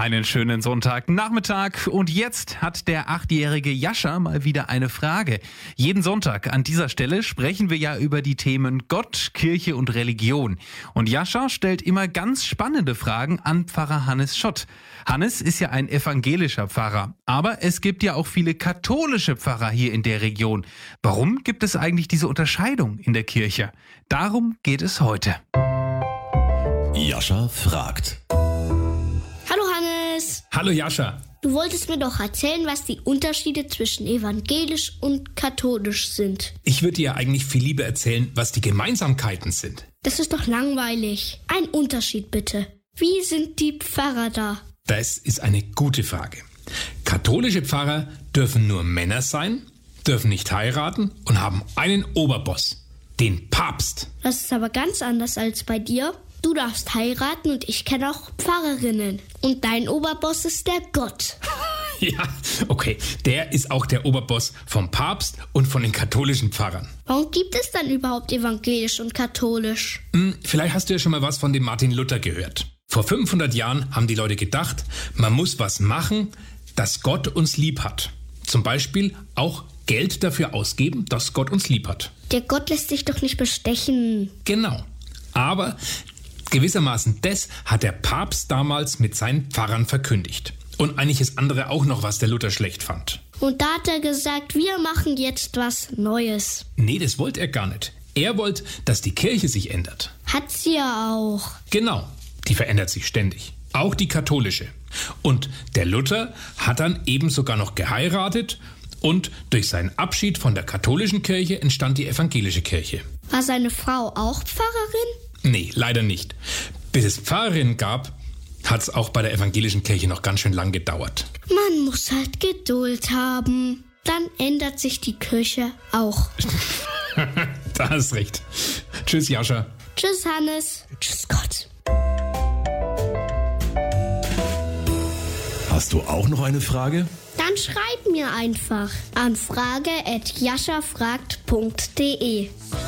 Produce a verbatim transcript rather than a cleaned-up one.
Einen schönen Sonntagnachmittag und jetzt hat der achtjährige Jascha mal wieder eine Frage. Jeden Sonntag an dieser Stelle sprechen wir ja über die Themen Gott, Kirche und Religion. Und Jascha stellt immer ganz spannende Fragen an Pfarrer Hannes Schott. Hannes ist ja ein evangelischer Pfarrer, aber es gibt ja auch viele katholische Pfarrer hier in der Region. Warum gibt es eigentlich diese Unterscheidung in der Kirche? Darum geht es heute. Jascha fragt. Hallo Hannes. Hallo Jascha. Du wolltest mir doch erzählen, was die Unterschiede zwischen evangelisch und katholisch sind. Ich würde dir eigentlich viel lieber erzählen, was die Gemeinsamkeiten sind. Das ist doch langweilig. Ein Unterschied bitte. Wie sind die Pfarrer da? Das ist eine gute Frage. Katholische Pfarrer dürfen nur Männer sein, dürfen nicht heiraten und haben einen Oberboss, den Papst. Das ist aber ganz anders als bei dir. Du darfst heiraten und ich kenne auch Pfarrerinnen. Und dein Oberboss ist der Gott. Ja, okay, der ist auch der Oberboss vom Papst und von den katholischen Pfarrern. Warum gibt es dann überhaupt evangelisch und katholisch? Hm, vielleicht hast du ja schon mal was von dem Martin Luther gehört. Vor fünfhundert Jahren haben die Leute gedacht, man muss was machen, dass Gott uns lieb hat. Zum Beispiel auch Geld dafür ausgeben, dass Gott uns lieb hat. Der Gott lässt sich doch nicht bestechen. Genau, aber gewissermaßen das hat der Papst damals mit seinen Pfarrern verkündigt. Und einiges andere auch noch, was der Luther schlecht fand. Und da hat er gesagt, wir machen jetzt was Neues. Nee, das wollte er gar nicht. Er wollte, dass die Kirche sich ändert. Hat sie ja auch. Genau, die verändert sich ständig. Auch die katholische. Und der Luther hat dann eben sogar noch geheiratet und durch seinen Abschied von der katholischen Kirche entstand die evangelische Kirche. War seine Frau auch Pfarrerin? Nee, leider nicht. Bis es Pfarrerinnen gab, hat es auch bei der evangelischen Kirche noch ganz schön lang gedauert. Man muss halt Geduld haben. Dann ändert sich die Kirche auch. Da hast recht. Tschüss, Jascha. Tschüss, Hannes. Tschüss, Gott. Hast du auch noch eine Frage? Dann schreib mir einfach an frage at jaschafragt punkt de.